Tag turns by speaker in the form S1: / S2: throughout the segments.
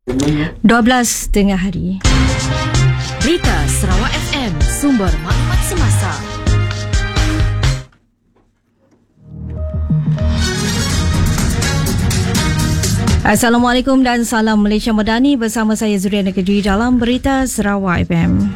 S1: 12 tengah hari.
S2: Berita Sarawak FM, sumber maklumat semasa.
S1: Assalamualaikum dan salam Malaysia Madani, bersama saya Zuriana Kejui dalam Berita Sarawak FM.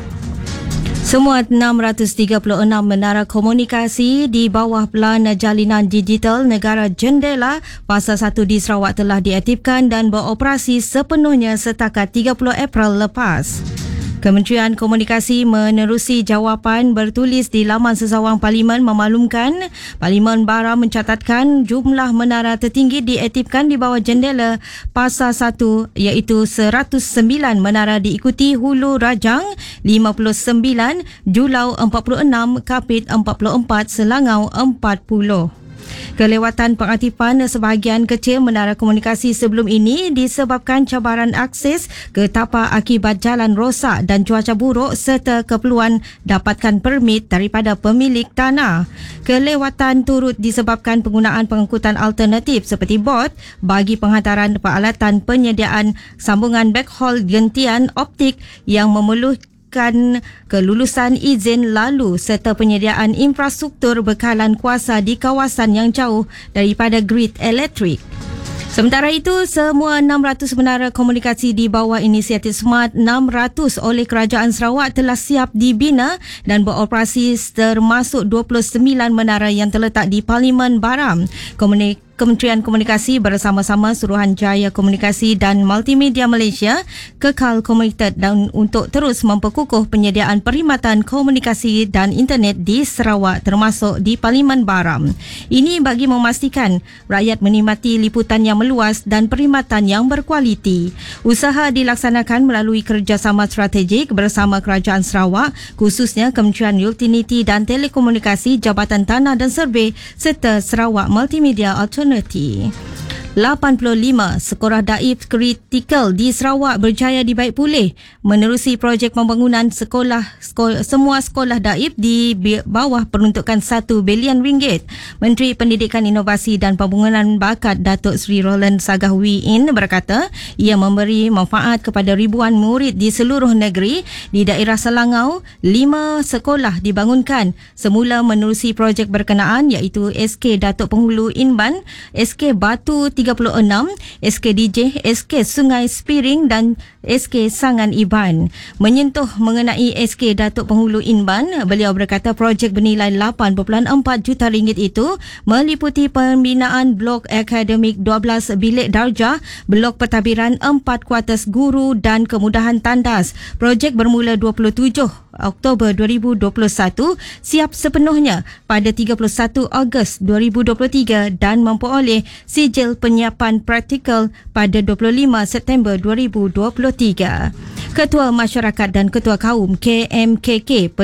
S1: Semua 636 menara komunikasi di bawah Pelan Jalinan Digital Negara Jendela Fasa 1 di Sarawak telah diaktifkan dan beroperasi sepenuhnya setakat 30 April lepas. Kementerian Komunikasi menerusi jawapan bertulis di laman sesawang Parlimen memaklumkan Parlimen Bara mencatatkan jumlah menara tertinggi diaktifkan di bawah jendela Fasa 1 iaitu 109 menara diikuti Hulu Rajang 59, Julau 46, Kapit 44, Selangau 40. Kelewatan pengaktifan sebahagian kecil menara komunikasi sebelum ini disebabkan cabaran akses ke tapak akibat jalan rosak dan cuaca buruk serta keperluan dapatkan permit daripada pemilik tanah. Kelewatan turut disebabkan penggunaan pengangkutan alternatif seperti bot bagi penghantaran peralatan penyediaan sambungan backhaul gentian optik yang memerlukan kelulusan izin lalu serta penyediaan infrastruktur bekalan kuasa di kawasan yang jauh daripada grid elektrik. Sementara itu, semua 600 menara komunikasi di bawah inisiatif Smart 600 oleh Kerajaan Sarawak telah siap dibina dan beroperasi termasuk 29 menara yang terletak di Parlimen Baram. Kementerian Komunikasi bersama-sama Suruhanjaya Komunikasi dan Multimedia Malaysia kekal komited dan untuk terus memperkukuh penyediaan perkhidmatan komunikasi dan internet di Sarawak termasuk di Parlimen Baram. Ini bagi memastikan rakyat menikmati liputan yang meluas dan perkhidmatan yang berkualiti. Usaha dilaksanakan melalui kerjasama strategik bersama Kerajaan Sarawak, khususnya Kementerian Utility dan Telekomunikasi, Jabatan Tanah dan Survey serta Sarawak Multimedia Alternative. 85 sekolah daif kritikal di Sarawak berjaya dibaik pulih menerusi projek pembangunan semua sekolah daif di bawah peruntukan RM1 bilion. Menteri Pendidikan, Inovasi dan Pembangunan Bakat Datuk Seri Roland Sagahwi berkata ia memberi manfaat kepada ribuan murid di seluruh negeri. Di daerah Selangau, 5 sekolah dibangunkan semula menerusi projek berkenaan iaitu SK Datuk Penghulu Inban, SK Batu 36, SK DJ, SK Sungai Spiring dan SK Sangan Iban. Menyentuh mengenai SK Datuk Penghulu Inban, beliau berkata projek bernilai RM8.4 juta itu meliputi pembinaan blok akademik 12 bilik darjah, blok pentadbiran 4 kuartus guru dan kemudahan tandas. Projek bermula 27 Oktober 2021 siap sepenuhnya pada 31 Ogos 2023 dan memperoleh sijil penyiapan praktikal pada 25 September 2023. Ketua Masyarakat dan Ketua Kaum KMKK